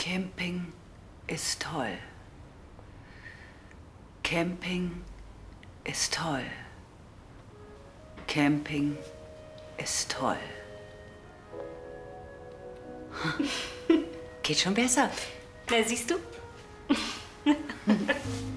Camping ist toll. Camping ist toll. Camping ist toll. Geht schon besser. Na, siehst du?